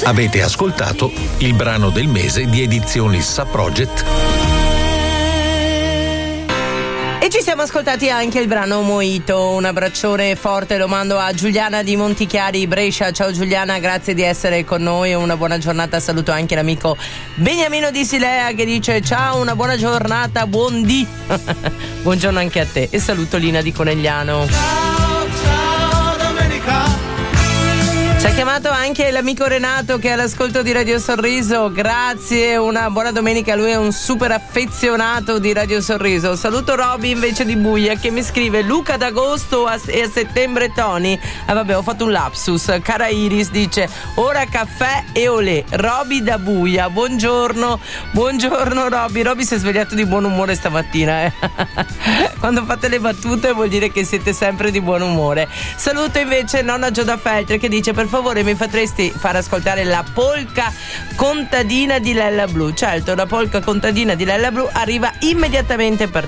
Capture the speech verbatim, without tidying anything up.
Avete ascoltato il brano del mese di Edizioni Sub Project. E ci siamo ascoltati anche il brano Mojito. Un abbraccione forte lo mando a Giuliana di Montichiari, Brescia. Ciao Giuliana, grazie di essere con noi. Una buona giornata. Saluto anche l'amico Beniamino di Silea che dice ciao, una buona giornata, buon dì. Buongiorno anche a te. E saluto Lina di Conegliano. Ciao, ciao Domenica. Ci ha chiamato anche l'amico Renato che è all'ascolto di Radio Sorriso. Grazie, una buona domenica. Lui è un super affezionato di Radio Sorriso. Saluto Roby invece di Buia che mi scrive Luca d'agosto e a settembre Tony. Ah vabbè, ho fatto un lapsus. Cara Iris dice ora caffè e olè. Roby da Buia, buongiorno. Buongiorno Roby. Roby si è svegliato di buon umore stamattina, eh. Quando fate le battute vuol dire che siete sempre di buon umore. Saluto invece nonna Gioda Feltre che dice per favore mi potresti far ascoltare la polca contadina di Lella Blu. Certo, la polca contadina di Lella Blu arriva immediatamente per